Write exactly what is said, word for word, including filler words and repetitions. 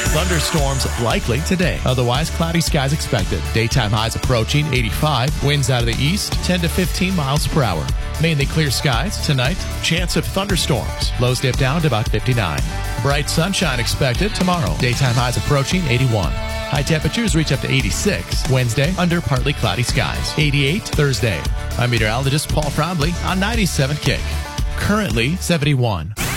Thunderstorms likely today. Otherwise, cloudy skies expected. Daytime highs approaching eighty-five. Winds out of the east, ten to fifteen miles per hour. Mainly clear skies tonight. Chance of thunderstorms. Lows dip down to about fifty-nine. Bright sunshine expected tomorrow. Daytime highs approaching eighty-one. High temperatures reach up to eighty-six. Wednesday, under partly cloudy skies. eighty-eight Thursday. I'm meteorologist Paul Frombly on ninety-seven Kick. Currently seventy-one.